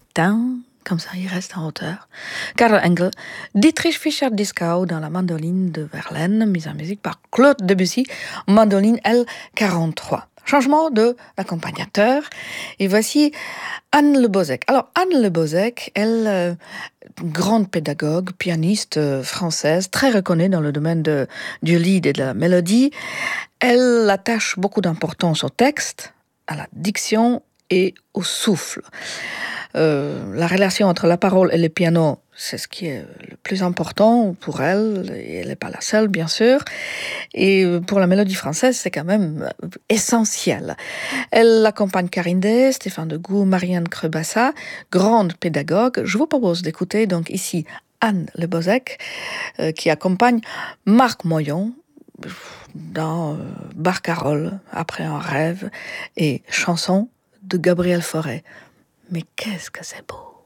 tin, comme ça il reste en hauteur. Karl Engel, Dietrich Fischer-Dieskau dans la mandoline de Verlaine, mise en musique par Claude Debussy, mandoline L43. Changement de l'accompagnateur. Et voici Anne Le Bozec. Alors, Anne Le Bozec, elle, grande pédagogue, pianiste française, très reconnue dans le domaine du lead et de la mélodie. Elle attache beaucoup d'importance au texte, à la diction et au souffle. La relation entre la parole et le piano, c'est ce qui est le plus important pour elle, et elle n'est pas la seule, bien sûr. Et pour la mélodie française, c'est quand même essentiel. Elle accompagne Karine Day, Stéphane Degout, Marianne Crebassa, grande pédagogue. Je vous propose d'écouter donc ici Anne Le Bozec, qui accompagne Marc Moyon dans Barcarolle, Après un rêve, et chanson de Gabriel Fauré. Mais qu'est-ce que c'est beau!